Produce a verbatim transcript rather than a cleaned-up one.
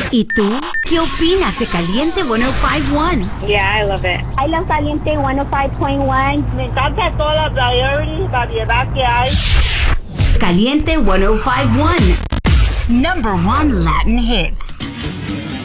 ¿Y tú? ¿Qué opinas de Caliente ciento cinco punto uno? Yeah, I love it. I love Caliente ciento cinco punto uno. Me encanta toda la variety, variedad que hay. Caliente ciento cinco punto uno. Number one Latin hits.